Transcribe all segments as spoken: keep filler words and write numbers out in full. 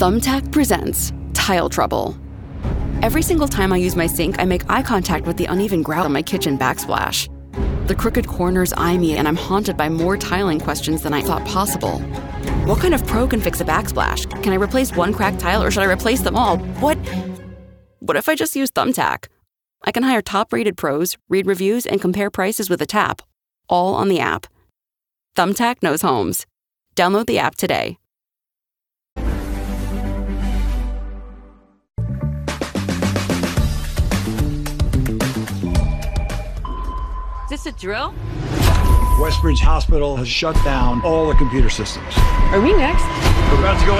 Thumbtack presents Tile Trouble. Every single time I use my sink, I make eye contact with the uneven grout on my kitchen backsplash. The crooked corners eye me, and I'm haunted by more tiling questions than I thought possible. What kind of pro can fix a backsplash? Can I replace one cracked tile, or should I replace them all? What? What if I just use Thumbtack? I can hire top-rated pros, read reviews, and compare prices with a tap, all on the app. Thumbtack knows homes. Download the app today. Is this a drill? Westbridge Hospital has shut down all the computer systems. Are we next? We're about to go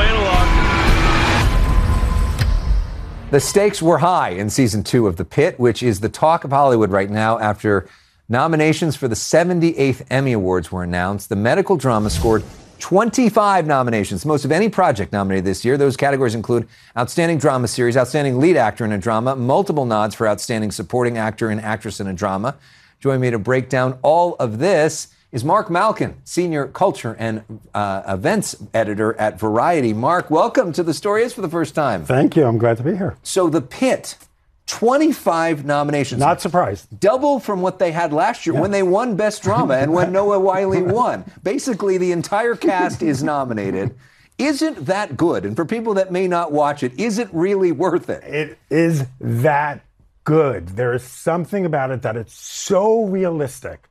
analog. The stakes were high in season two of The Pitt, which is the talk of Hollywood right now after nominations for the seventy-eighth Emmy Awards were announced. The medical drama scored twenty-five nominations, most of any project nominated this year. Those categories include Outstanding Drama Series, Outstanding Lead Actor in a Drama, multiple nods for Outstanding Supporting Actor and Actress in a Drama. Joining me to break down all of this is Mark Malkin, Senior Culture and uh, Events Editor at Variety. Mark, welcome to The Story Is for the first time. Thank you. I'm glad to be here. So The Pitt, twenty-five nominations. Not surprised. Double from what they had last year yeah. when they won Best Drama and when Noah Wyle won. Basically, the entire cast is nominated. Isn't that good? And for people that may not watch it, is it really worth it? It is that good. There is something about it that it's so realistic